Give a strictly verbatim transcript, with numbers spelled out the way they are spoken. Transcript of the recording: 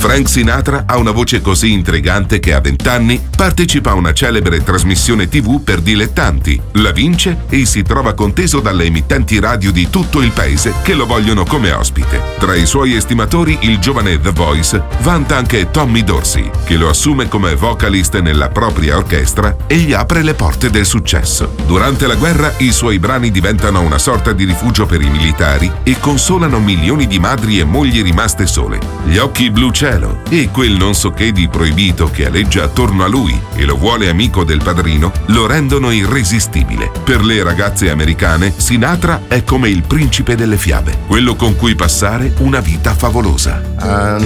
Frank Sinatra ha una voce così intrigante che a vent'anni partecipa a una celebre trasmissione tivù per dilettanti, la vince e si trova conteso dalle emittenti radio di tutto il paese che lo vogliono come ospite. Tra i suoi estimatori il giovane The Voice vanta anche Tommy Dorsey, che lo assume come vocalist nella propria orchestra e gli apre le porte del successo. Durante la guerra i suoi brani diventano una sorta di rifugio per i militari e consolano milioni di madri e mogli rimaste sole. Gli occhi blu cielo e quel non so che di proibito che aleggia attorno a lui e lo vuole amico del padrino lo rendono irresistibile. Per le ragazze americane Sinatra è come il principe delle fiabe, quello con cui passare una vita favolosa.